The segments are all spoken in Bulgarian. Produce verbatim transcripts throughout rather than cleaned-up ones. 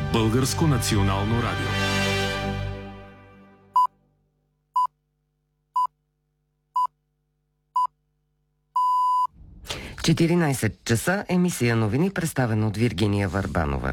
Българско национално радио. четиринайсет часа, емисия новини, представена от Виргиния Върбанова.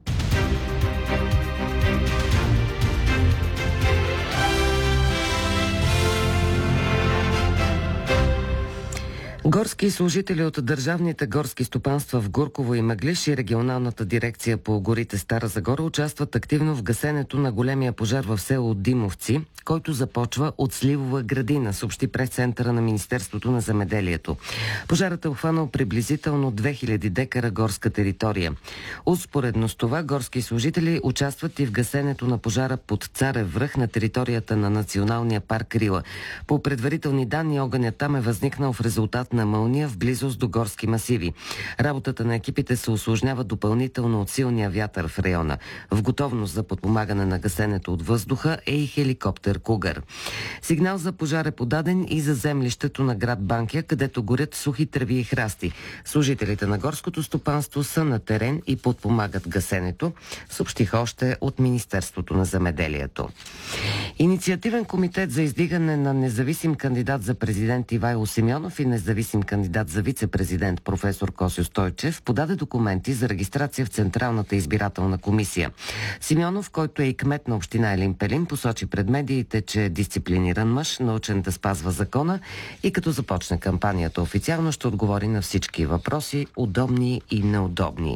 Горски служители от държавните горски стопанства в Гурково и Мъглиж и регионалната дирекция по горите Стара Загора участват активно в гасенето на големия пожар в село Димовци, който започва от Сливова градина, съобщи прес-центъра на Министерството на земеделието. Пожарът е обхванал приблизително две хиляди декара горска територия. Успоредно с това горски служители участват и в гасенето на пожара под Царев връх на територията на Националния парк Рила. По предварителни данни огънят там е възникнал в резултат на мълния в близост до горски масиви. Работата на екипите се усложнява допълнително от силния вятър в района. В готовност за подпомагане на гасенето от въздуха е и хеликоптер Кугър. Сигнал за пожар е подаден и за землището на град Банкя, където горят сухи тръви и храсти. Служителите на горското стопанство са на терен и подпомагат гасенето, съобщиха още от Министерството на земеделието. Инициативен комитет за издигане на независим кандидат за президент Ивайло Симеонов и независим кандидат за вице-президент професор Косьо Стойчев подаде документи за регистрация в Централната избирателна комисия. Симеонов, който е и кмет на община Елин Пелин, посочи пред медиите, че е дисциплиниран мъж, научен да спазва закона и като започне кампанията официално, ще отговори на всички въпроси, удобни и неудобни.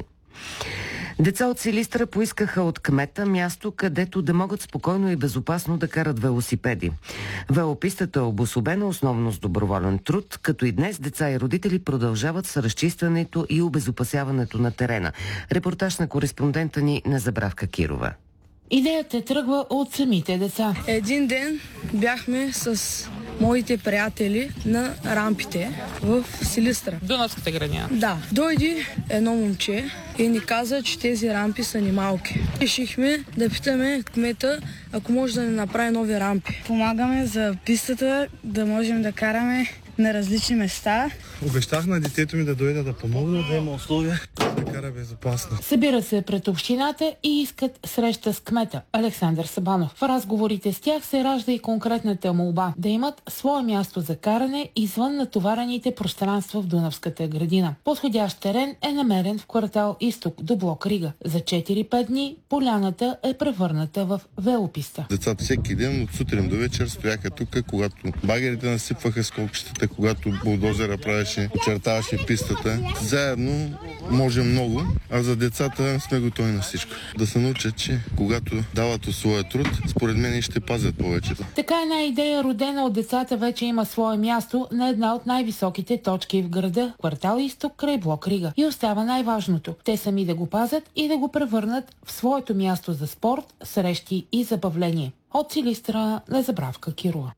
Деца от Силистра поискаха от кмета място, където да могат спокойно и безопасно да карат велосипеди. Велопистата е обособена основно с доброволен труд, като и днес деца и родители продължават с разчистването и обезопасяването на терена. Репортаж на кореспондента ни Незабравка Кирова. Идеята тръгва от самите деца. Един ден бяхме с моите приятели на рампите в Силистра. Дунавската градина. Да. Дойде едно момче и ни каза, че тези рампи са ни малки. Решихме да питаме кмета, ако може да ни направи нови рампи. Помагаме за пистата, да можем да караме на различни места. Обещах на детето ми да дойде да помогна, да има условия да кара безопасно. Събира се пред общината и искат среща с кмета Александър Сабанов. В разговорите с тях се ражда и конкретната молба да имат свое място за каране извън натоварените пространства в Дунавската градина. Подходящ терен е намерен в квартал Изток до блок Рига. За четири-пет дни поляната е превърната в велописта. Децата всеки ден от сутрин до вечер стояха тук, когато багерите насипваха скокчетата, когато булдозера правеше, очертаваше пистата. Заедно може много, а за децата сме готови на всичко. Да се научат, че когато дават своя труд, според мен ще пазят повече. Така една идея, родена от децата, вече има свое място на една от най-високите точки в града, квартал Изток край блок Рига. И остава най-важното. Те сами да го пазят и да го превърнат в своето място за спорт, срещи и забавление. От Силистра Незабравка Кирова.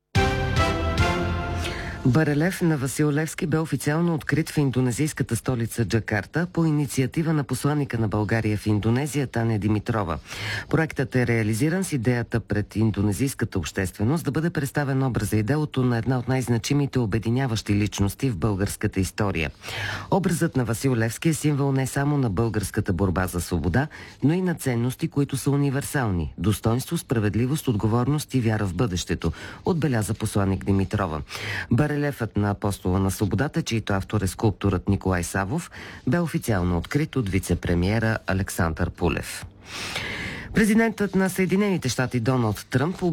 Барелев на Васил Левски бе официално открит в индонезийската столица Джакарта по инициатива на посланика на България в Индонезия Таня Димитрова. Проектът е реализиран с идеята пред индонезийската общественост да бъде представен образа и делото на една от най-значимите обединяващи личности в българската история. Образът на Васил Левски е символ не само на българската борба за свобода, но и на ценности, които са универсални – достоинство, справедливост, отговорност и вяра в бъдещето, отбеляза посланик Димитрова. Барелефът на Апостола на свободата, чийто автор е скулпторът Николай Савов, бе официално открит от вице-премиера Александър Пулев. Президентът на Съединените щати Доналд Тръмп